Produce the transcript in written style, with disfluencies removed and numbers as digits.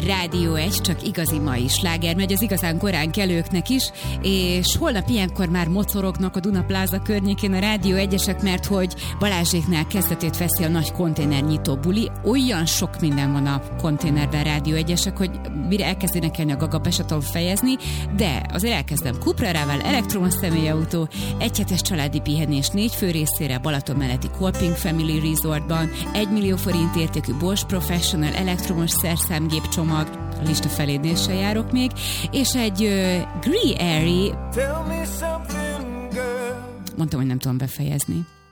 Rádió 1, csak igazi mai sláger megy az igazán korán kelőknek is, és holnap ilyenkor már mocorognak a Duna Plaza környékén a Rádió 1-esek, mert hogy Balázséknál kezdetét veszi a nagy konténernyitó buli. Olyan sok minden van a konténerben Rádió 1-esek, hogy mire elkezd énekelni a Gaga, be se tudom fejezni, de azért elkezdem Cupra Ravel, elektromos személyautó, egyhetes családi pihenés 4 fő részére Balaton melletti Kolping Family Resortban, 1 millió forint értékű Bosch Professional elektromos szerszámgép csomag, a lista felénél se járok még, és egy Gree Airy, mondtam, hogy nem tudom befejezni.